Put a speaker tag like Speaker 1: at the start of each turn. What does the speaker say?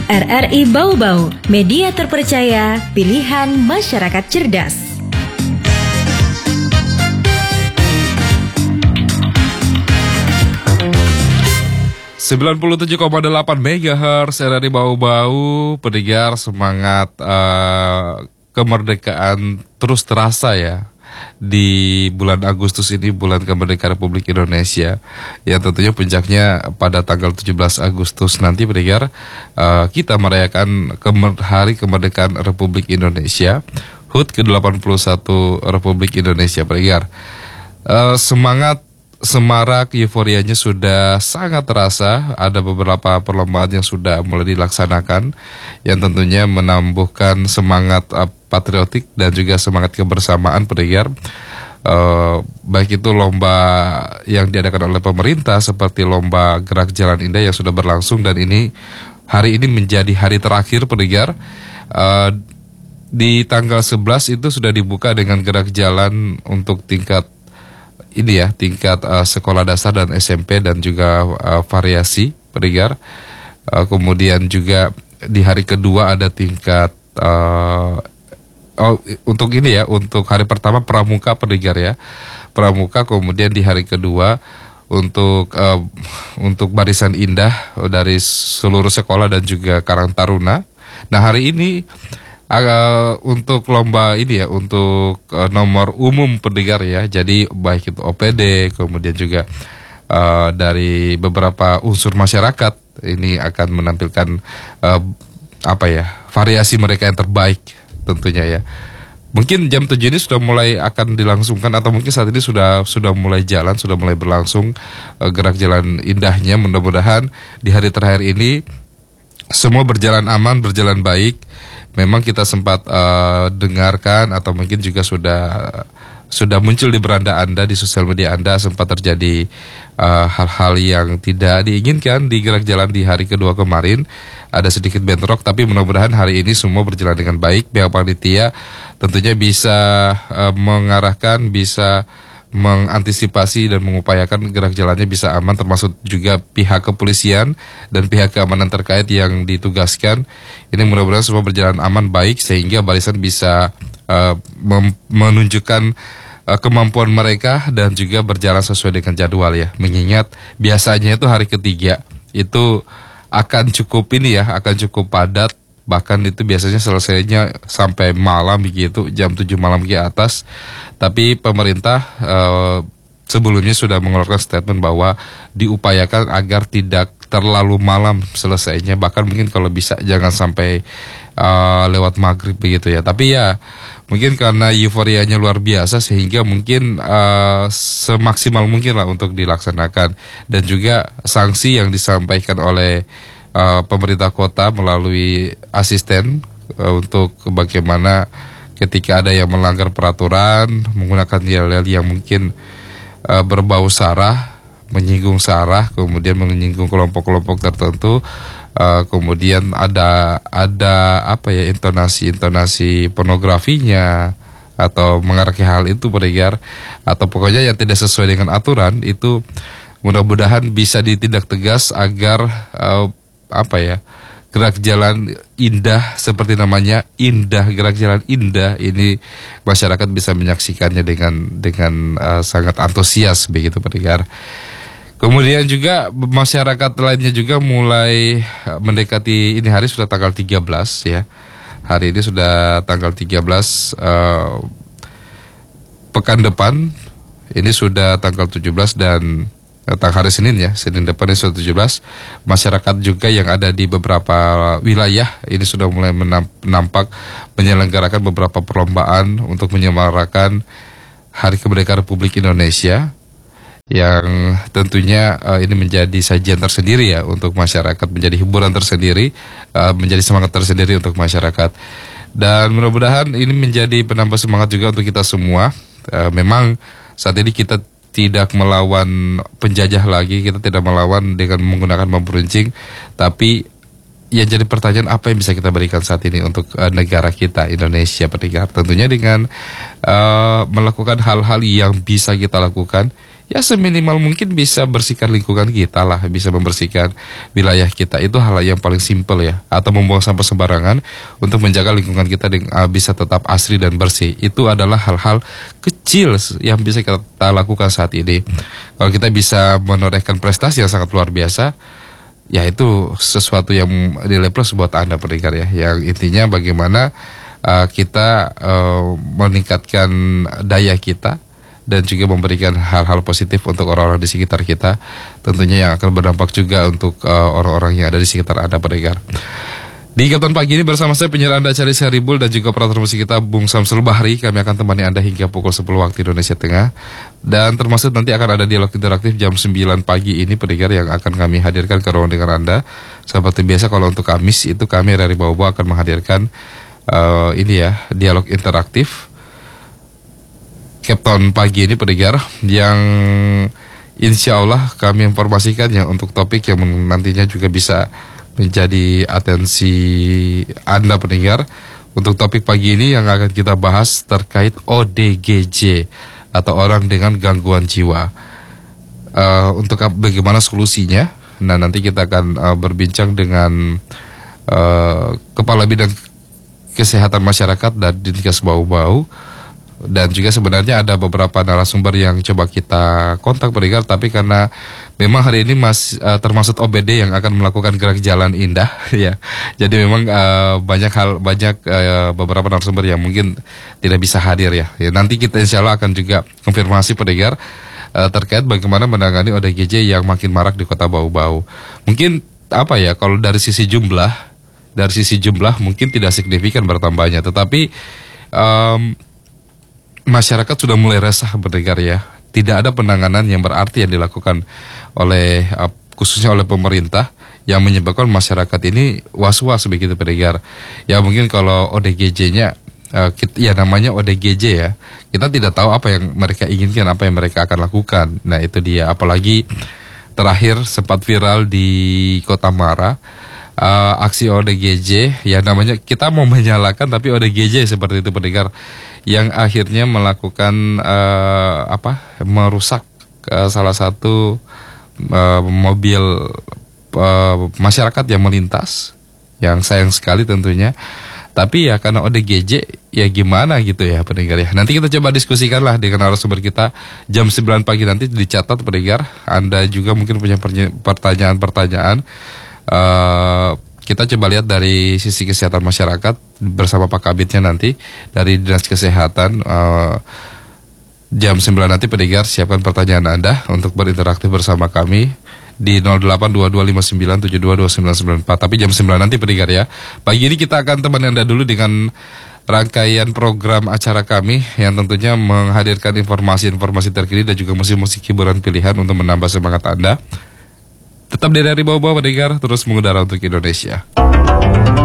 Speaker 1: RRI Bau-Bau, media terpercaya, pilihan masyarakat cerdas.
Speaker 2: ...97,8 MHz RRI Bau-Bau, pendengar semangat kemerdekaan terus terasa ya di bulan Agustus ini, bulan kemerdekaan Republik Indonesia, yang tentunya puncaknya pada tanggal 17 Agustus nanti, pendengar, kita merayakan Hari Kemerdekaan Republik Indonesia, HUT ke-81 Republik Indonesia, pendengar. Semangat semarak, euforianya sudah sangat terasa. Ada beberapa perlombaan yang sudah mulai dilaksanakan, yang tentunya menumbuhkan semangat patriotik dan juga semangat kebersamaan, pendengar. Baik itu lomba yang diadakan oleh pemerintah seperti lomba Gerak Jalan Indah yang sudah berlangsung, dan hari ini menjadi hari terakhir, pendengar. Di tanggal 11 itu sudah dibuka dengan gerak jalan untuk tingkat sekolah dasar dan SMP dan juga variasi, pendengar. Kemudian juga di hari kedua ada tingkat untuk hari pertama pramuka, pendengar ya, pramuka. Kemudian di hari kedua untuk barisan indah dari seluruh sekolah dan juga Karang Taruna. Nah, hari ini untuk lomba untuk nomor umum, pendengar ya. Jadi baik itu OPD, kemudian juga dari beberapa unsur masyarakat ini akan menampilkan variasi mereka yang terbaik tentunya ya. Mungkin jam 7 ini sudah mulai akan dilangsungkan, atau mungkin saat ini sudah mulai jalan, sudah mulai berlangsung gerak jalan indahnya. Mudah-mudahan di hari terakhir ini semua berjalan aman, berjalan baik. Memang kita sempat dengarkan, atau mungkin juga sudah muncul di beranda Anda, di sosial media Anda, sempat terjadi hal-hal yang tidak diinginkan di gerak jalan di hari kedua kemarin. Ada sedikit bentrok, tapi mudah-mudahan hari ini semua berjalan dengan baik. Pihak panitia tentunya bisa mengarahkan, bisa mengantisipasi dan mengupayakan gerak jalannya bisa aman, termasuk juga pihak kepolisian dan pihak keamanan terkait yang ditugaskan. Ini mudah-mudahan semua berjalan aman baik, sehingga barisan bisa menunjukkan kemampuan mereka dan juga berjalan sesuai dengan jadwal ya. Mengingat biasanya itu hari ketiga itu akan cukup padat. Bahkan itu biasanya selesainya sampai malam begitu, jam 7 malam ke atas. Tapi pemerintah sebelumnya sudah mengeluarkan statement bahwa diupayakan agar tidak terlalu malam selesainya. Bahkan mungkin kalau bisa jangan sampai lewat maghrib begitu ya. Tapi ya mungkin karena euforianya luar biasa, sehingga mungkin semaksimal mungkin lah untuk dilaksanakan. Dan juga sanksi yang disampaikan oleh pemerintah kota melalui asisten untuk bagaimana ketika ada yang melanggar peraturan, menggunakan yel-yel yang mungkin berbau sara, menyinggung sara, kemudian menyinggung kelompok-kelompok tertentu, kemudian ada intonasi pornografinya atau mengarah ke hal itu, pendengar, atau pokoknya yang tidak sesuai dengan aturan itu, mudah-mudahan bisa ditindak tegas agar gerak jalan indah, seperti namanya indah, gerak jalan indah ini masyarakat bisa menyaksikannya dengan sangat antusias begitu, pendengar. Kemudian juga masyarakat lainnya juga mulai mendekati ini hari, sudah tanggal 13 ya. Hari ini sudah tanggal 13, pekan depan ini sudah tanggal 17 dan hari Senin ya, Senin depan ini sudah 17. Masyarakat juga yang ada di beberapa wilayah ini sudah mulai nampak menyelenggarakan beberapa perlombaan untuk menyemarakan Hari Kemerdekaan Republik Indonesia, yang tentunya ini menjadi sajian tersendiri ya untuk masyarakat, menjadi hiburan tersendiri, menjadi semangat tersendiri untuk masyarakat. Dan mudah-mudahan ini menjadi penambah semangat juga untuk kita semua. Memang saat ini kita tidak melawan penjajah lagi, kita tidak melawan dengan menggunakan bom runcing, tapi yang jadi pertanyaan, apa yang bisa kita berikan saat ini untuk negara kita Indonesia, pendengar? Tentunya dengan melakukan hal-hal yang bisa kita lakukan, ya seminimal mungkin bisa bersihkan lingkungan kita lah, bisa membersihkan wilayah kita. Itu hal yang paling simpel ya. Atau membuang sampah sembarangan untuk menjaga lingkungan kita bisa tetap asri dan bersih. Itu adalah hal-hal kecil yang bisa kita lakukan saat ini. Kalau kita bisa menorehkan prestasi yang sangat luar biasa, ya itu sesuatu yang nilai plus buat Anda pendengar ya. Yang intinya bagaimana kita meningkatkan daya kita dan juga memberikan hal-hal positif untuk orang-orang di sekitar kita, tentunya yang akan berdampak juga untuk orang-orang yang ada di sekitar Anda pendengar. Di Kapten Pagi ini bersama saya penyiar Anda Charlie Syaribul dan juga operator musik kita Bung Samsul Bahri. Kami akan temani Anda hingga pukul 10 waktu Indonesia Tengah. Dan termasuk nanti akan ada dialog interaktif jam 9 pagi ini pendengar yang akan kami hadirkan ke ruang dengar Anda. Seperti biasa kalau untuk Kamis itu kami dari Bawah akan menghadirkan dialog interaktif Kapten Pagi ini pendengar yang insya Allah kami informasikan ya untuk topik yang nantinya juga bisa menjadi atensi Anda pendengar. Untuk topik pagi ini yang akan kita bahas terkait ODGJ atau orang dengan gangguan jiwa. Untuk bagaimana solusinya? Nah, nanti kita akan berbincang dengan Kepala Bidang Kesehatan Masyarakat dan Dinkes Bau-Bau. Dan juga sebenarnya ada beberapa narasumber yang coba kita kontak pendengar, tapi karena memang hari ini termasuk OBD yang akan melakukan gerak jalan indah ya. Jadi memang banyak beberapa narasumber yang mungkin tidak bisa hadir ya. Nanti kita insya Allah akan juga konfirmasi pendengar terkait bagaimana menangani ODGJ yang makin marak di Kota Bau-Bau. Mungkin kalau dari sisi jumlah mungkin tidak signifikan bertambahnya, tetapi masyarakat sudah mulai resah pendengar ya. Tidak ada penanganan yang berarti yang dilakukan oleh khususnya oleh pemerintah yang menyebabkan masyarakat ini was-was begitu pendengar. Ya mungkin kalau ODGJ-nya ya namanya ODGJ ya. Kita tidak tahu apa yang mereka inginkan, apa yang mereka akan lakukan. Nah, itu dia. Apalagi terakhir sempat viral di Kota Mara aksi ODGJ ya, namanya kita mau menyalakan tapi ODGJ seperti itu pendengar, yang akhirnya melakukan merusak salah satu mobil masyarakat yang melintas, yang sayang sekali tentunya. Tapi ya karena ODGJ ya gimana gitu ya pendengar ya. Nanti kita coba diskusikanlah dengan narasumber kita jam 9 pagi nanti, dicatat pendengar. Anda juga mungkin punya pertanyaan-pertanyaan. Kita coba lihat dari sisi kesehatan masyarakat bersama Pak Kabitnya nanti dari Dinas Kesehatan. Jam 9 nanti pendengar siapkan pertanyaan Anda untuk berinteraksi bersama kami di 082259722994. Tapi jam 9 nanti pendengar ya. Pagi ini kita akan temani Anda dulu dengan rangkaian program acara kami yang tentunya menghadirkan informasi-informasi terkini dan juga musik-musik hiburan pilihan untuk menambah semangat Anda. Tetap dari bawah-bawah pendengar, terus mengudara untuk Indonesia.